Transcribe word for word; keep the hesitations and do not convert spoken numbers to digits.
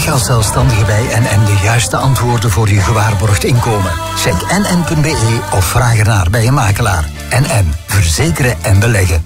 je als zelfstandige bij N N de juiste antwoorden voor je gewaarborgd inkomen. Check n n punt b e of vraag ernaar bij een makelaar. N N. Verzekeren en beleggen.